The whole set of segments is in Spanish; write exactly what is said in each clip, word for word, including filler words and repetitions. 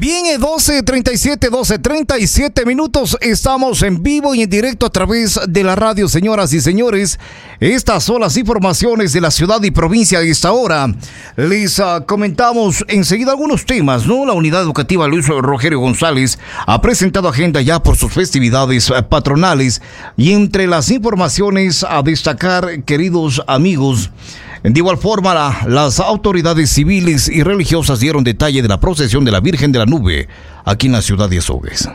Bien, doce treinta y siete, doce treinta y siete minutos. Estamos en vivo y en directo a través de la radio, señoras y señores. Estas son las informaciones de la ciudad y provincia a esta hora. Les uh, comentamos enseguida algunos temas, ¿no? La unidad educativa Luis Rogerio González ha presentado agenda ya por sus festividades uh, patronales. Y entre las informaciones a destacar, queridos amigos, de igual forma, la, las autoridades civiles y religiosas dieron detalle de la procesión de la Virgen de la Nube aquí en la ciudad de Azogues.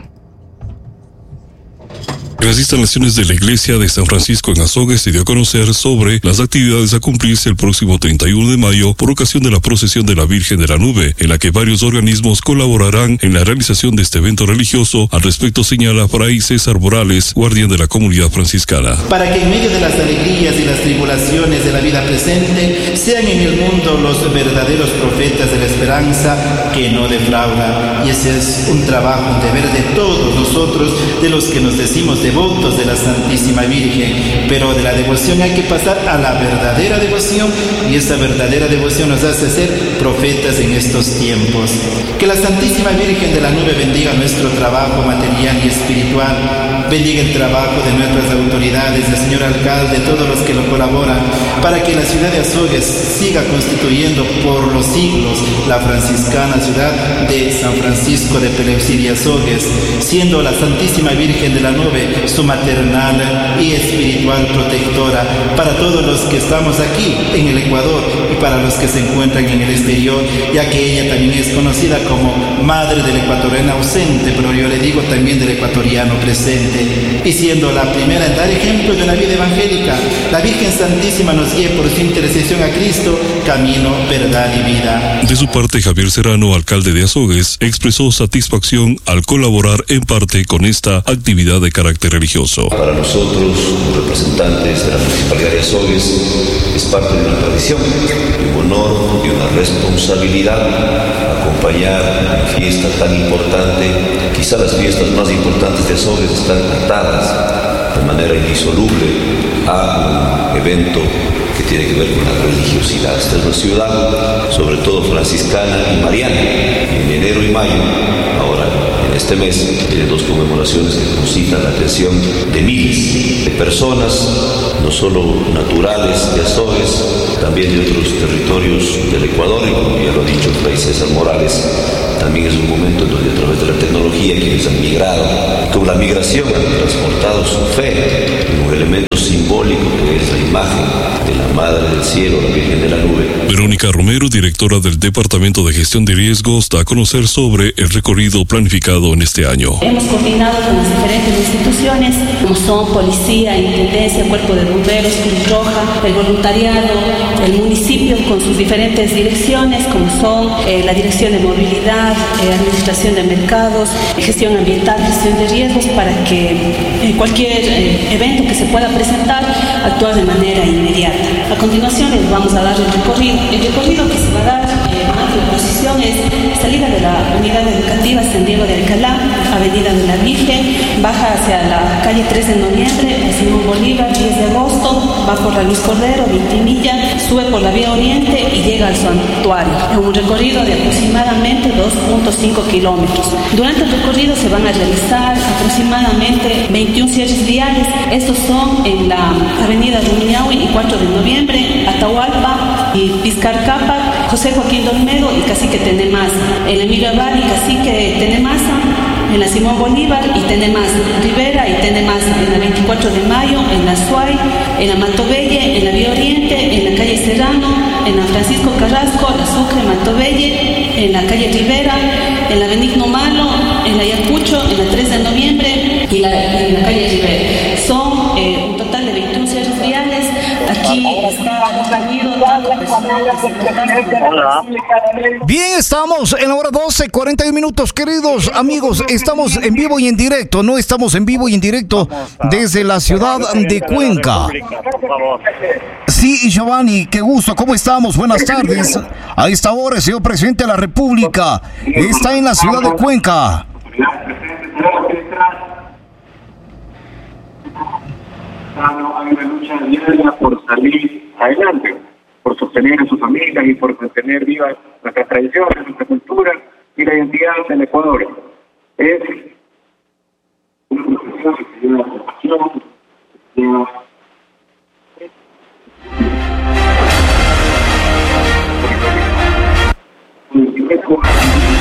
En las instalaciones de la iglesia de San Francisco en Azogues se dio a conocer sobre las actividades a cumplirse el próximo treinta y uno de mayo por ocasión de la procesión de la Virgen de la Nube, en la que varios organismos colaborarán en la realización de este evento religioso. Al respecto señala Fray César Morales, guardián de la comunidad franciscana. Para que en medio de las alegrías y las tribulaciones de la vida presente sean en el mundo los verdaderos profetas de la esperanza que no defrauda. Y ese es un trabajo, un deber de todos nosotros, de los que nos decimos devotos de la Santísima Virgen, pero de la devoción hay que pasar a la verdadera devoción, y esta verdadera devoción nos hace ser profetas en estos tiempos. Que la Santísima Virgen de la Nube bendiga nuestro trabajo material y espiritual, bendiga el trabajo de nuestras autoridades, del señor alcalde, todos los que lo colaboran, para que la ciudad de Azogues siga constituyendo por los siglos la franciscana ciudad de San Francisco de Peleucid y Azogues, siendo la Santísima Virgen de la Nube su maternal y espiritual protectora para todos los que estamos aquí en el Ecuador y para los que se encuentran en el exterior, ya que ella también es conocida como madre del ecuatoriano ausente, pero yo le digo también del ecuatoriano presente, y siendo la primera en dar ejemplo de una vida evangélica, la Virgen Santísima nos guíe por su intercesión a Cristo, camino, verdad y vida. De su parte, Javier Serrano, alcalde de Azogues, expresó satisfacción al colaborar en parte con esta actividad de carácter religioso. Para nosotros, los representantes de la Municipalidad de Azogues, es parte de una tradición, de un honor y una responsabilidad acompañar una fiesta tan importante. Quizá las fiestas más importantes de Azogues están atadas de manera indisoluble a un evento que tiene que ver con la religiosidad. Esta es una ciudad, sobre todo franciscana y mariana, y en enero y mayo, ahora en este mes, tiene dos conmemoraciones que concitan la atención de miles de personas, no solo naturales de Azogues, también de otros territorios del Ecuador, y como ya lo ha dicho Fray César Morales, también es un momento en donde a través de la tecnología quienes han migrado, y con la migración han transportado su fe en un elemento simbólico que es la imagen de la Madre del Cielo, la Virgen de la Nube. Verónica Romero, directora del Departamento de Gestión de Riesgos, da a conocer sobre el recorrido planificado en este año. Hemos coordinado con las diferentes instituciones, como son Policía, Intendencia, Cuerpo de Bomberos, Cruz Roja, el voluntariado, el municipio con sus diferentes direcciones, como son eh, la Dirección de Movilidad, eh, Administración de Mercados, Gestión Ambiental, Gestión de Riesgos, para que eh, cualquier eh, evento que se pueda presentar, actuar de manera inmediata. A continuación les vamos a dar el recorrido. El recorrido que se va a dar eh, durante la procesión es salida de la unidad educativa San Diego de Alcalá, Avenida de la Virgen, baja hacia la calle tres de noviembre, Simón Bolívar, diez de agosto, va por la Luis Cordero, Vintimilla, sube por la vía oriente y llega al santuario, en un recorrido de aproximadamente dos punto cinco kilómetros. Durante el recorrido se van a realizar aproximadamente veintiún cierres viales. Estos son en la avenida Rumiñahui y cuatro de noviembre, Atahualpa y Vizcarcapa, José Joaquín Dolmedo y Cacique Tenemaza, el Emilio Abad y Cacique Tenemaza, en la Simón Bolívar y Tenemaza, Rivera y Tenemaza, en la veinticuatro de mayo, en la Suay, en la Matobelle, en la Vía Oriente, en la calle Serrano, en la Francisco Carrasco, la Sucre, Matobelle, en la calle Rivera, en la Benigno Malo, en la Ayacucho, en la tres de noviembre y la, en la calle Rivera. Son eh, un total de veintiún cierres viales. Aquí está reunido tanto personal. Bien, estamos en la hora doce, cuarenta y un minutos, queridos amigos. Estamos en vivo y en directo, no estamos en vivo y en directo desde la ciudad de Cuenca. Sí, Giovanni, qué gusto, ¿cómo estamos? Buenas tardes. A esta hora el señor presidente de la República está en la ciudad de Cuenca. Hay una lucha diaria por salir adelante, por sostener a sus familias y por mantener vivas nuestras tradiciones, nuestra cultura, y la identidad del Ecuador. Es una profesión que tiene una formación, que tiene una